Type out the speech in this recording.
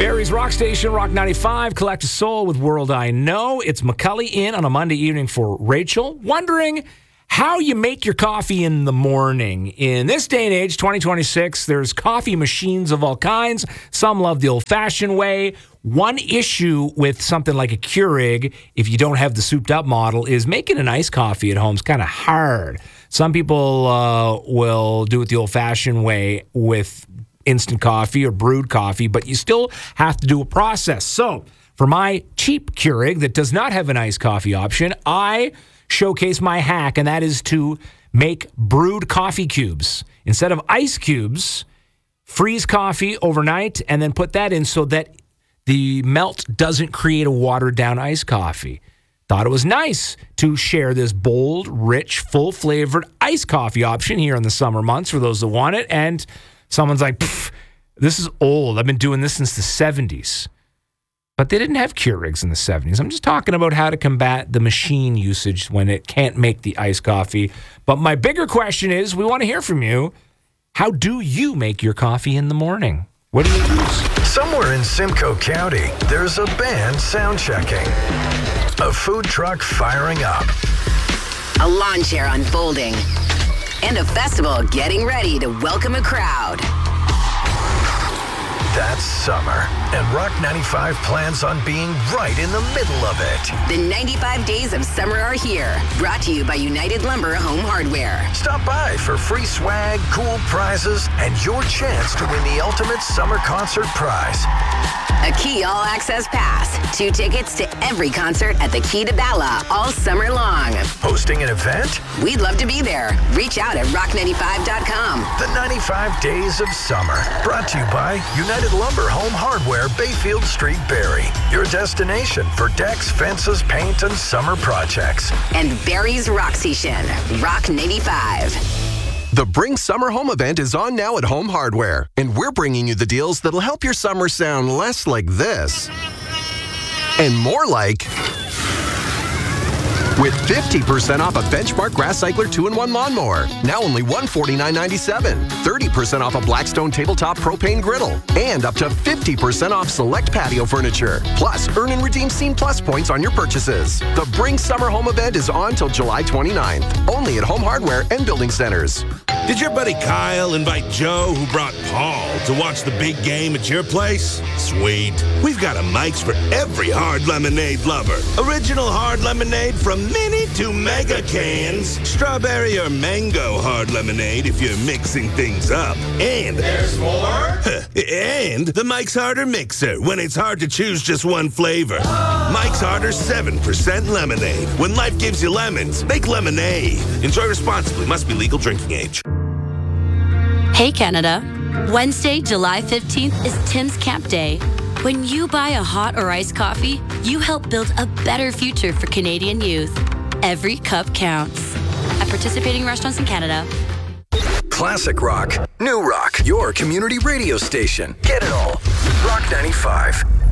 Barrie's Rock Station, Rock 95, Collective Soul with World I Know. It's McCully in on a Monday evening for Rachel, wondering how you make your coffee in the morning. In this day and age, 2026, there's coffee machines of all kinds. Some love the old-fashioned way. One issue with something like a Keurig, if you don't have the souped-up model, is making an iced coffee at home is kind of hard. Some people will do it the old-fashioned way with instant coffee or brewed coffee, but you still have to do a process. So for my cheap Keurig that does not have an iced coffee option, I showcase my hack, and that is to make brewed coffee cubes. Instead of ice cubes, freeze coffee overnight and then put that in so that the melt doesn't create a watered-down iced coffee. Thought it was nice to share this bold, rich, full-flavored iced coffee option here in the summer months for those that want it. And someone's like, this is old. I've been doing this since the 70s. But they didn't have Keurigs in the 70s. I'm just talking about how to combat the machine usage when it can't make the iced coffee. But my bigger question is, we want to hear from you. How do you make your coffee in the morning? What do you use? Somewhere in Simcoe County, there's a band sound checking, a food truck firing up, a lawn chair unfolding, and a festival getting ready to welcome a crowd. That's summer, and Rock 95 plans on being right in the middle of it. The 95 days of summer are here, brought to you by United Lumber Home Hardware. Stop by for free swag, cool prizes, and your chance to win the ultimate summer concert prize. A Key All-Access Pass, 2 tickets to every concert at the Key to Bala all summer long. Hosting an event? We'd love to be there. Reach out at rock95.com. The 95 Days of Summer, brought to you by United Lumber Home Hardware, Bayfield Street, Barrie. Your destination for decks, fences, paint, and summer projects. And Barrie's Rock Station, Rock 95. The Bring Summer Home event is on now at Home Hardware, and we're bringing you the deals that'll help your summer sound less like this and more like, with 50% off a Benchmark Grass Cycler 2-in-1 lawnmower, now only $149.97. 30% off a Blackstone tabletop propane griddle, and up to 50% off select patio furniture. Plus, earn and redeem Scene Plus points on your purchases. The Bring Summer Home event is on till July 29th, only at Home Hardware and Building Centers. Did your buddy Kyle invite Joe, who brought Paul, to watch the big game at your place? Sweet. We've got a Mike's for every hard lemonade lover. Original hard lemonade from mini to mega cans. Strawberry or mango hard lemonade if you're mixing things up. And there's more? And the Mike's Harder Mixer when it's hard to choose just one flavor. Mike's Harder 7% lemonade. When life gives you lemons, make lemonade. Enjoy responsibly. Must be legal drinking age. Hey Canada, Wednesday, July 15th is Tim's Camp Day. When you buy a hot or iced coffee, you help build a better future for Canadian youth. Every cup counts. At participating restaurants in Canada. Classic rock, new rock, your community radio station. Get it all. Rock 95.